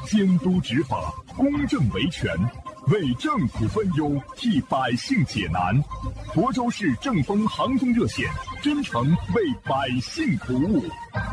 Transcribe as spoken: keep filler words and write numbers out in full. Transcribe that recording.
监督执法，公正维权，为政府分忧，替百姓解难。亳州市正风航空热线，真诚为百姓服务。